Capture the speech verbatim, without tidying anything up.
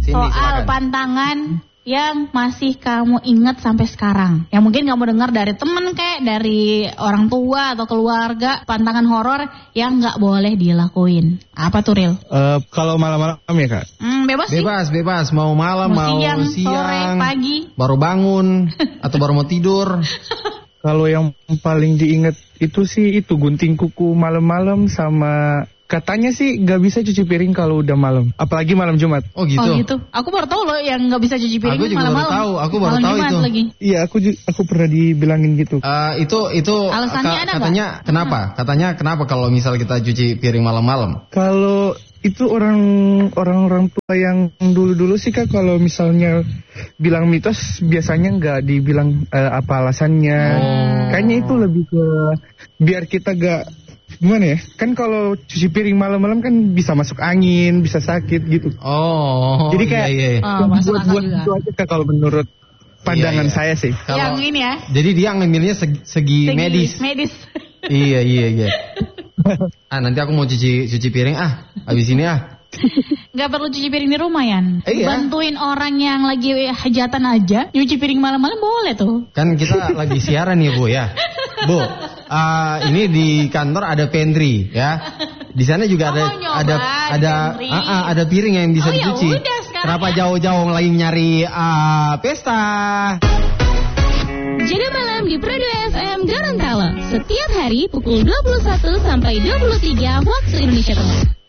Cindy, soal silakan. pantangan yang masih kamu ingat sampai sekarang. Yang mungkin kamu dengar dari temen kayak dari orang tua atau keluarga, pantangan horor yang nggak boleh dilakuin. Apa tuh, Ril? Uh, kalau malam-malam ya Kak? Hmm, bebas sih. Bebas, bebas. Mau malam, mau, mau siang, siang, sore, pagi. Baru bangun, atau baru mau tidur. Kalau yang paling diingat itu sih itu gunting kuku malam-malam sama... Katanya sih nggak bisa cuci piring kalau udah malam, apalagi malam Jumat. Oh gitu. Oh gitu. Aku baru tahu loh yang nggak bisa cuci piring aku juga malam-malam. Baru tahu. Aku baru malam tahu Jumat itu. Lagi. Iya, aku aku pernah dibilangin gitu. Uh, itu itu Alasannya ka- ada katanya gak? kenapa? Hmm. Katanya kenapa kalau misal kita cuci piring malam-malam? Kalau itu orang orang-orang tua yang dulu-dulu sih Kak, kalau misalnya bilang mitos biasanya nggak dibilang uh, apa alasannya. Oh. Kayaknya itu lebih ke biar kita gak gimana ya? Kan kalau cuci piring malam-malam kan bisa masuk angin, bisa sakit gitu. Oh. Jadi kayak iya, iya. Oh, masuk akal buat-buat juga. itu aja Kak, kalau menurut pandangan Iya, iya. saya sih. Kalau- Yang ini ya. Jadi dia ngambilnya segi, segi, Segi medis. Medis. Iya iya iya. Ah nanti aku mau cuci cuci piring ah. Habis ini ah. Gak perlu cuci piring di rumah ya. Iya. Bantuin orang yang lagi hajatan aja, nyuci piring malam-malam boleh tuh. Kan kita lagi siaran nih Bu ya. Bu, uh, ini di kantor ada pantry ya. Di sana juga Oh, ada nyoba ada ada pantry. uh, uh, ada piring yang bisa Oh, ya dicuci. udah, sekarang Kenapa ya. jauh-jauh lagi nyari uh, pesta? Jeda malam di Prodo F M Gorontalo. Setiap hari pukul dua puluh satu sampai dua puluh tiga waktu Indonesia Tengah.